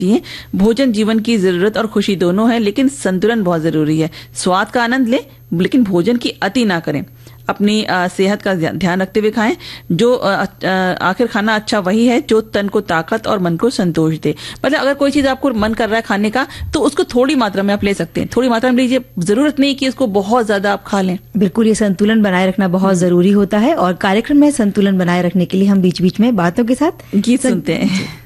चाहिए। भोजन जीवन की जरूरत और खुशी दोनों है, लेकिन संतुलन बहुत जरूरी है। स्वाद का आनंद लें, लेकिन भोजन की अति ना करें। अपनी सेहत का ध्यान रखते हुए खाएं। जो आखिर खाना अच्छा वही है जो तन को ताकत और मन को संतोष दे। मतलब अगर कोई चीज आपको मन कर रहा है खाने का, तो उसको थोड़ी मात्रा में आप ले सकते हैं, थोड़ी मात्रा में लीजिए, जरूरत नहीं कि इसको बहुत ज्यादा आप खा लें। बिल्कुल, ये संतुलन बनाए रखना बहुत जरूरी होता है। और कार्यक्रम में संतुलन बनाए रखने के लिए हम बीच बीच में बातों के साथ गीत सुनते हैं।